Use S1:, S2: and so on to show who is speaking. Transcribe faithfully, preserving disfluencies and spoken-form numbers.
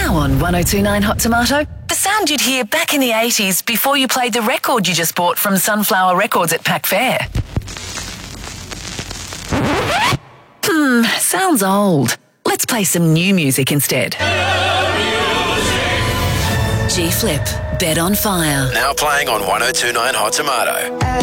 S1: Now on one oh two point nine Hot Tomato, the sound you'd hear back in the eighties before you played the record you just bought from Sunflower Records at Pack Fair. Hmm, sounds old. Let's play some new music instead. G-Flip, Bed on Fire.
S2: Now playing on one oh two point nine Hot Tomato.